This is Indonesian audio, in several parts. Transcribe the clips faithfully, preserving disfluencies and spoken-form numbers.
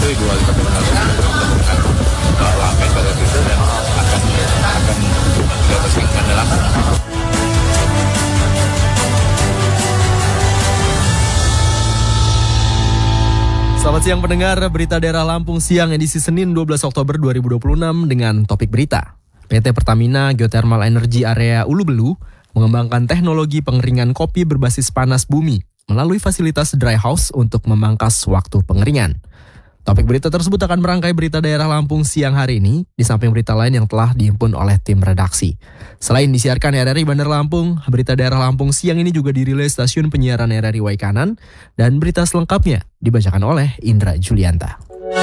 itu Ibu Wali Kota Manado dengan uh, metode itu dan akan akan kita terus mendalami. Selamat siang pendengar, berita daerah Lampung siang edisi Senin dua belas Oktober dua ribu dua puluh enam dengan topik berita. P T Pertamina Geothermal Energy Area Ulu Belu mengembangkan teknologi pengeringan kopi berbasis panas bumi melalui fasilitas dry house untuk memangkas waktu pengeringan. Topik berita tersebut akan merangkai berita daerah Lampung siang hari ini, di samping berita lain yang telah dihimpun oleh tim redaksi. Selain disiarkan R R I Bandar Lampung, berita daerah Lampung siang ini juga dirilis stasiun penyiaran R R I Waikanan, dan berita selengkapnya dibacakan oleh Indra Julianta.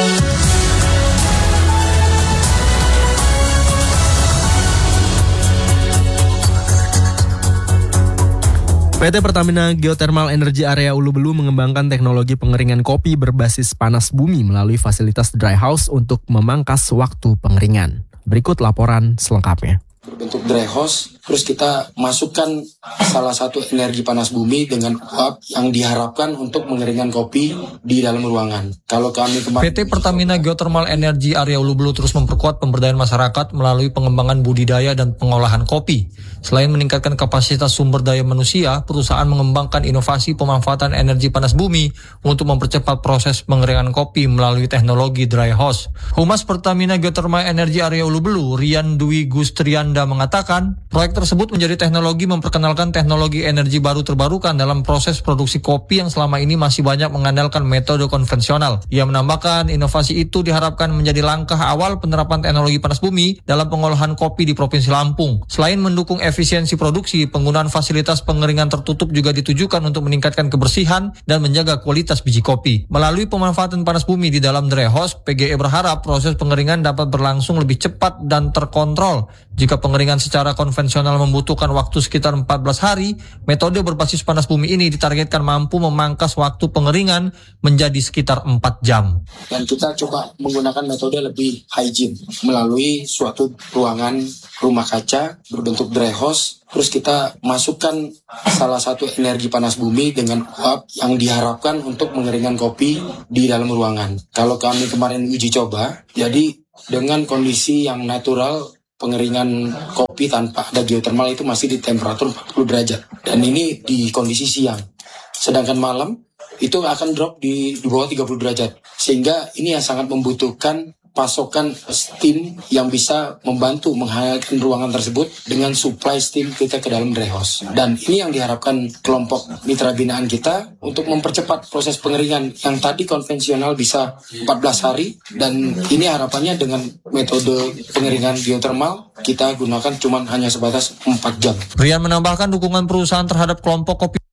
P T Pertamina Geothermal Energy Area Ulu Belu mengembangkan teknologi pengeringan kopi berbasis panas bumi melalui fasilitas dry house untuk memangkas waktu pengeringan. Berikut laporan selengkapnya. Berbentuk dry house, terus kita masukkan salah satu energi panas bumi dengan uap yang diharapkan untuk mengeringkan kopi di dalam ruangan. Kalau kami kemarin... P T Pertamina Geothermal Energy Area Ulu Belu terus memperkuat pemberdayaan masyarakat melalui pengembangan budidaya dan pengolahan kopi. Selain meningkatkan kapasitas sumber daya manusia, perusahaan mengembangkan inovasi pemanfaatan energi panas bumi untuk mempercepat proses pengeringan kopi melalui teknologi dry house. Humas Pertamina Geothermal Energy Area Ulu Belu, Rian Dwi Gustrianda mengatakan, proyek tersebut menjadi teknologi memperkenalkan teknologi energi baru terbarukan dalam proses produksi kopi yang selama ini masih banyak mengandalkan metode konvensional. Ia menambahkan, inovasi itu diharapkan menjadi langkah awal penerapan teknologi panas bumi dalam pengolahan kopi di Provinsi Lampung. Selain mendukung efisiensi produksi, penggunaan fasilitas pengeringan tertutup juga ditujukan untuk meningkatkan kebersihan dan menjaga kualitas biji kopi. Melalui pemanfaatan panas bumi di dalam dry house, P G E berharap proses pengeringan dapat berlangsung lebih cepat dan terkontrol. Jika pengeringan secara konvensional membutuhkan waktu sekitar empat belas hari, metode berbasis panas bumi ini ditargetkan mampu memangkas waktu pengeringan menjadi sekitar empat jam. Dan kita coba menggunakan metode lebih hygiene melalui suatu ruangan rumah kaca berbentuk dry house. Terus kita masukkan salah satu energi panas bumi dengan uap yang diharapkan untuk mengeringkan kopi di dalam ruangan. Kalau kami kemarin uji coba, jadi dengan kondisi yang natural, pengeringan kopi tanpa ada geothermal itu masih di temperatur empat puluh derajat. Dan ini di kondisi siang. Sedangkan malam itu akan drop di, di bawah tiga puluh derajat. Sehingga ini yang sangat membutuhkan pasokan steam yang bisa membantu menghangatkan ruangan tersebut dengan supply steam kita ke dalam dry house. Dan ini yang diharapkan kelompok mitra binaan kita untuk mempercepat proses pengeringan yang tadi konvensional bisa empat belas hari, dan ini harapannya dengan metode pengeringan geothermal kita gunakan cuma hanya sebatas empat jam. Rian menambahkan dukungan perusahaan terhadap kelompok kopi